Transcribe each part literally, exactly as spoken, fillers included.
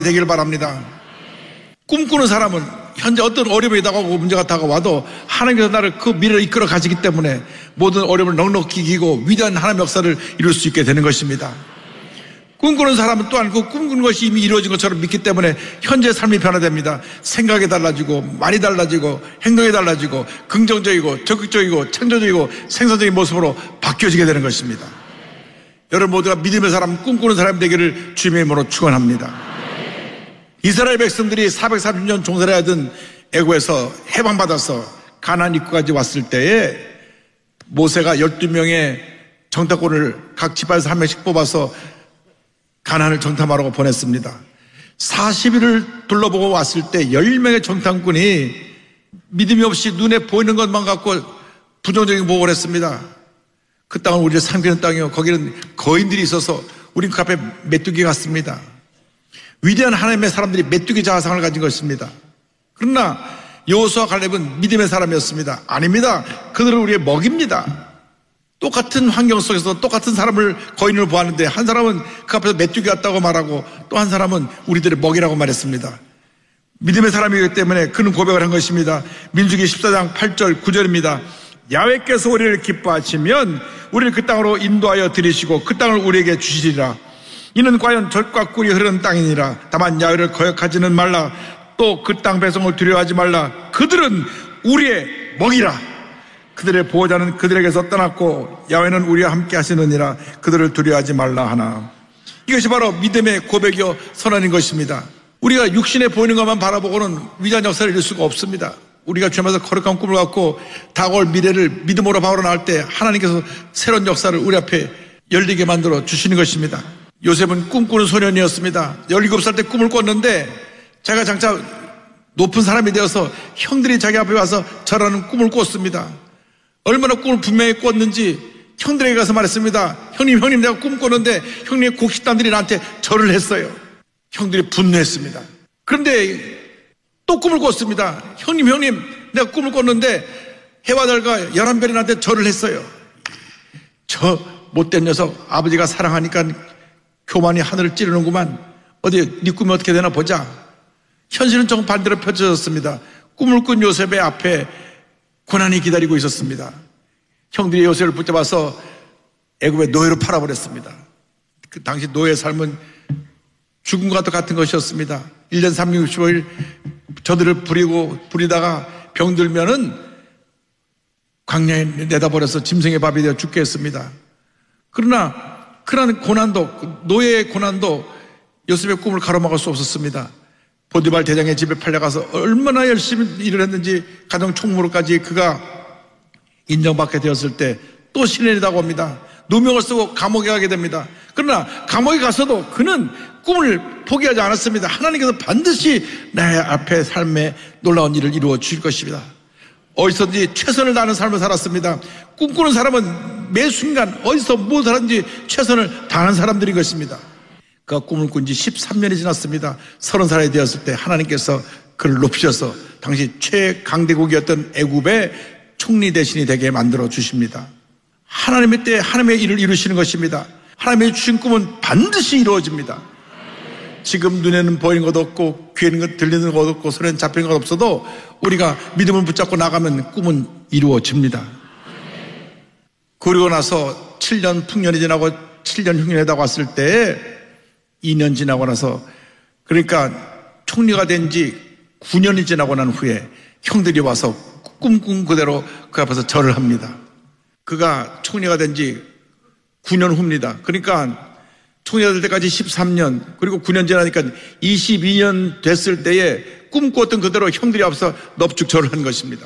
되길 바랍니다. 꿈꾸는 사람은 현재 어떤 어려움이 다가오고 문제가 다가와도 하나님께서 나를 그 미래를 이끌어 가시기 때문에 모든 어려움을 넉넉히 이기고 위대한 하나님의 역사를 이룰 수 있게 되는 것입니다. 꿈꾸는 사람은 또한 그 꿈꾸는 것이 이미 이루어진 것처럼 믿기 때문에 현재 삶이 변화됩니다. 생각이 달라지고 말이 달라지고 행동이 달라지고 긍정적이고 적극적이고 창조적이고 생산적인 모습으로 바뀌어지게 되는 것입니다. 여러분 모두가 믿음의 사람, 꿈꾸는 사람 되기를 주님의 이름으로 축원합니다. 이스라엘 백성들이 사백삼십 년 종살이 하던 애국에서 해방받아서 가나안 입구까지 왔을 때에 모세가 열두 명의 정탐꾼을 각 지파에서 한 명씩 뽑아서 가나안을 정탐하라고 보냈습니다. 사십 일을 둘러보고 왔을 때 열 명의 정탐꾼이 믿음이 없이 눈에 보이는 것만 갖고 부정적인 보고를 했습니다. 그 땅은 우리를 상대하는 땅이요, 거기는 거인들이 있어서 우린 그 앞에 메뚜기 같습니다. 위대한 하나님의 사람들이 메뚜기 자아상을 가진 것입니다. 그러나 여호수아 갈렙은 믿음의 사람이었습니다. 아닙니다. 그들은 우리의 먹입니다. 똑같은 환경 속에서 똑같은 사람을 거인으로 보았는데 한 사람은 그 앞에서 메뚜기 같다고 말하고 또 한 사람은 우리들의 먹이라고 말했습니다. 믿음의 사람이기 때문에 그는 고백을 한 것입니다. 민수기 십사 장 팔 절 구 절입니다. 야훼께서 우리를 기뻐하시면 우리를 그 땅으로 인도하여 들이시고 그 땅을 우리에게 주시리라. 이는 과연 젖과 꿀이 흐르는 땅이니라. 다만 야훼를 거역하지는 말라. 또 그 땅 배송을 두려워하지 말라. 그들은 우리의 먹이라. 그들의 보호자는 그들에게서 떠났고 야훼는 우리와 함께 하시느니라. 그들을 두려워하지 말라 하나. 이것이 바로 믿음의 고백이요 선언인 것입니다. 우리가 육신에 보이는 것만 바라보고는 위대한 역사를 이룰 수가 없습니다. 우리가 주님께서 거룩한 꿈을 갖고 다가올 미래를 믿음으로 바로 나올 때 하나님께서 새로운 역사를 우리 앞에 열리게 만들어 주시는 것입니다. 요셉은 꿈꾸는 소년이었습니다. 열일곱 살 때 꿈을 꿨는데 자기가 장차 높은 사람이 되어서 형들이 자기 앞에 와서 절하는 꿈을 꿨습니다. 얼마나 꿈을 분명히 꿨는지 형들에게 가서 말했습니다. 형님 형님 내가 꿈 꿨는데 형님의 곡식단들이 나한테 절을 했어요. 형들이 분노했습니다. 그런데 또 꿈을 꿨습니다. 형님 형님 내가 꿈을 꿨는데 해와 달과 열한 별이 나한테 절을 했어요. 저 못된 녀석, 아버지가 사랑하니까 교만이 하늘을 찌르는구만. 어디 네 꿈이 어떻게 되나 보자. 현실은 조금 반대로 펼쳐졌습니다. 꿈을 꾼 요셉의 앞에 고난이 기다리고 있었습니다. 형들이 요셉을 붙잡아서 애굽의 노예로 팔아버렸습니다. 그 당시 노예의 삶은 죽음과 같은 것이었습니다. 일 년 삼백육십오 일 저들을 부리고 부리다가 병들면은 광야에 내다버려서 짐승의 밥이 되어 죽게 했습니다. 그러나 그러한 고난도, 노예의 고난도 요셉의 꿈을 가로막을 수 없었습니다. 보디발 대장의 집에 팔려가서 얼마나 열심히 일을 했는지 가정 총무로까지 그가 인정받게 되었을 때 또 시련이 다가옵니다. 누명을 쓰고 감옥에 가게 됩니다. 그러나 감옥에 가서도 그는 꿈을 포기하지 않았습니다. 하나님께서 반드시 나의 앞에 삶에 놀라운 일을 이루어 주실 것입니다. 어디서든지 최선을 다하는 삶을 살았습니다. 꿈꾸는 사람은 매 순간 어디서 무엇을 하든지 최선을 다하는 사람들인 것입니다. 그가 꿈을 꾼 지 십삼 년이 지났습니다. 서른 살이 되었을 때 하나님께서 그를 높이셔서 당시 최강대국이었던 애굽의 총리 대신이 되게 만들어 주십니다. 하나님의 때에 하나님의 일을 이루시는 것입니다. 하나님의 주신 꿈은 반드시 이루어집니다. 지금 눈에는 보이는 것 없고 귀에는 들리는 것 없고 손에는 잡히는 것 없어도 우리가 믿음을 붙잡고 나가면 꿈은 이루어집니다. 그리고 나서 칠 년 풍년이 지나고 칠 년 흉년이 다 왔을 때에 이 년 지나고 나서 그러니까 총리가 된 지 구 년이 지나고 난 후에 형들이 와서 꿈꾼 그대로 그 앞에서 절을 합니다. 그가 총리가 된 지 구 년 후입니다. 그러니까 총리가 될 때까지 십삼 년 그리고 구 년 지나니까 이십이 년 됐을 때에 꿈꿨던 그대로 형들이 앞서 넙죽 절을 한 것입니다.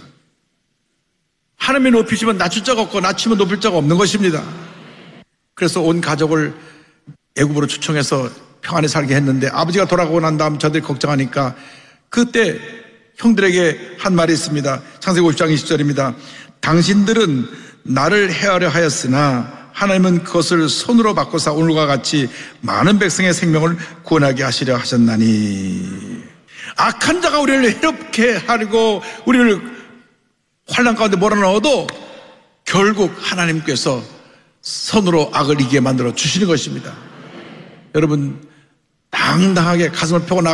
하나님이 높이시면 낮출 자가 없고 낮추면 높일 자가 없는 것입니다. 그래서 온 가족을 애굽으로 초청해서 평안히 살게 했는데 아버지가 돌아가고 난 다음 저들이 걱정하니까 그때 형들에게 한 말이 있습니다. 창세기 오십 장 이십 절입니다. 당신들은 나를 해하려 하였으나 하나님은 그것을 손으로 바꿔서 오늘과 같이 많은 백성의 생명을 구원하게 하시려 하셨나니. 악한 자가 우리를 해롭게 하려고 우리를 환난 가운데 몰아넣어도 결국 하나님께서 손으로 악을 이기게 만들어 주시는 것입니다. 여러분 당당하게 가슴을 펴고 나가